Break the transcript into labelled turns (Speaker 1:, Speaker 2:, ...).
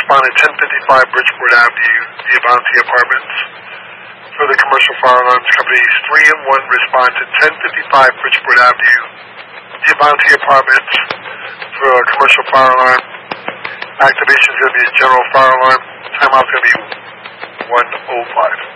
Speaker 1: respond at 1055 Bridgeport Avenue, the Avanti Apartments. For the Commercial Fire Alarms Companies, 3 and 1 respond to 1055 Bridgeport Avenue, the Avanti Apartments. For a Commercial Fire Alarm, activation is going to be a general fire alarm. Timeout is going to be 1:05.